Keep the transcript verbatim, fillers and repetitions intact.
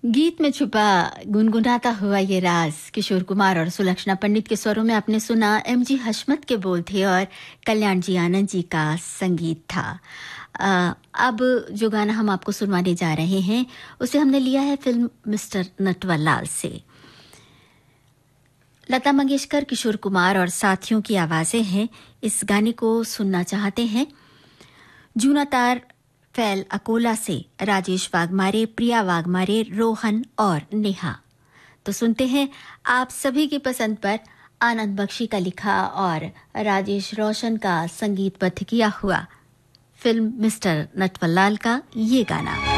गीत में छुपा गुनगुनाता हुआ ये राज किशोर कुमार और सुलक्षणा पंडित के स्वरों में आपने सुना। एम जी हशमत के बोल थे और कल्याण जी आनंद जी का संगीत था। आ, अब जो गाना हम आपको सुनवाने जा रहे हैं उसे हमने लिया है फिल्म मिस्टर नटवरलाल से। लता मंगेशकर, किशोर कुमार और साथियों की आवाजें हैं। इस गाने को सुनना चाहते हैं जूनातार फैल अकोला से राजेश वाघमारे, प्रिया वाघमारे, रोहन और नेहा। तो सुनते हैं आप सभी की पसंद पर आनंद बख्शी का लिखा और राजेश रोशन का संगीतबद्ध किया हुआ फिल्म मिस्टर नटवरलाल का ये गाना।